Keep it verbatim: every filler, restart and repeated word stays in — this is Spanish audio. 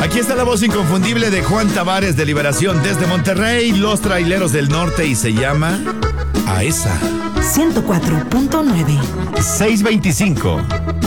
Aquí está la voz inconfundible de Juan Tavares de Liberación desde Monterrey, Los Traileros del Norte, y se llama A esa. ciento cuatro punto nueve. seiscientos veinticinco.